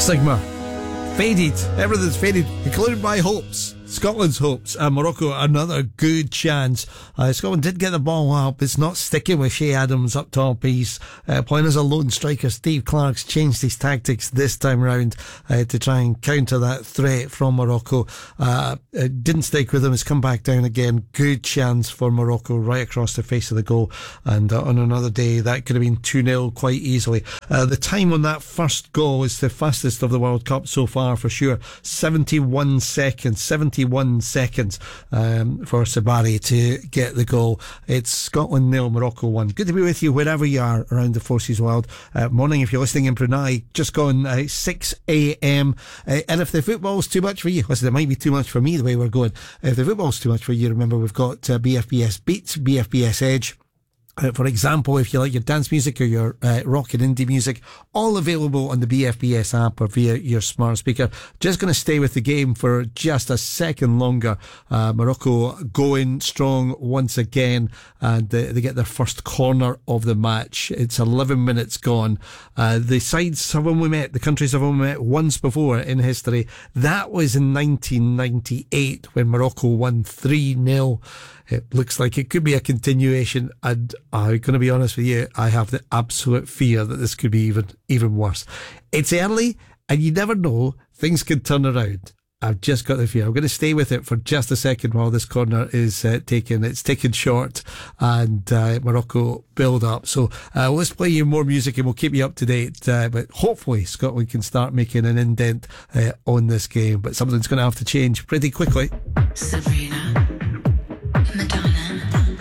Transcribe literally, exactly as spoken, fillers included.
Sigma. Faded. Everything's faded, including my hopes. Scotland's hopes. And Morocco, another good chance. Uh, Scotland did get the ball up. It's not sticking with Shea Adams up top. He's uh, playing as a lone striker. Steve Clarke's changed his tactics this time round uh, to try and counter that threat from Morocco. Uh, it didn't stick with him. It's come back down again. Good chance for Morocco right across the face of the goal. And uh, on another day, that could have been two nil quite easily. Uh, the time on that first goal is the fastest of the World Cup so far for sure. seventy-one seconds. seventy-one seconds um, for Sabari to get the goal. It's Scotland nil, Morocco one. Good to be with you wherever you are around the Forces world. Uh, morning if you're listening in Brunei. Just gone uh, six a.m. Uh, and if the football's too much for you, listen, it might be too much for me the way we're going. If the football's too much for you, remember we've got uh, B F B S Beats, B F B S Edge. Uh, for example, if you like your dance music or your uh, rock and indie music, all available on the B F B S app or via your smart speaker. Just going to stay with the game for just a second longer. Uh, Morocco going strong once again, and uh, they get their first corner of the match. It's eleven minutes gone. Uh, the sides have only met, the countries have only met once before in history. That was in nineteen ninety-eight when Morocco won three nil. It looks like it could be a continuation, and I'm going to be honest with you, I have the absolute fear that this could be even even worse. It's early, and you never know, things can turn around. I've just got the fear. I'm going to stay with it for just a second while this corner is uh, taken. It's taken short, and uh, Morocco build up. So uh, let's play you more music, and we'll keep you up to date. Uh, but hopefully Scotland can start making an indent uh, on this game. But something's going to have to change pretty quickly. Sabrina.